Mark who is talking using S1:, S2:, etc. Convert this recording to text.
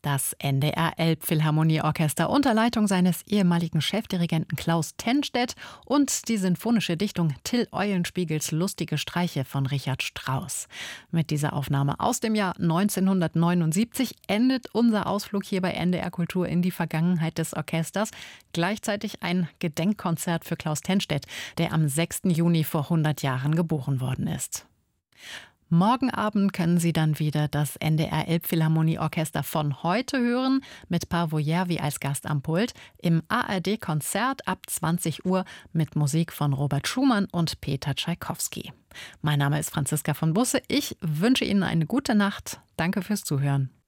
S1: Das NDR Elbphilharmonieorchester unter Leitung seines ehemaligen Chefdirigenten Klaus Tennstedt und die sinfonische Dichtung Till Eulenspiegels Lustige Streiche von Richard Strauss. Mit dieser Aufnahme aus dem Jahr 1979 endet unser Ausflug hier bei NDR Kultur in die Vergangenheit des Orchesters. Gleichzeitig ein Gedenkkonzert für Klaus Tennstedt, der am 6. Juni vor 100 Jahren geboren worden ist. Morgen Abend können Sie dann wieder das NDR Elbphilharmonieorchester von heute hören, mit Paavo Järvi als Gast am Pult, im ARD-Konzert ab 20 Uhr mit Musik von Robert Schumann und Peter Tschaikowski. Mein Name ist Franziska von Busse. Ich wünsche Ihnen eine gute Nacht. Danke fürs Zuhören.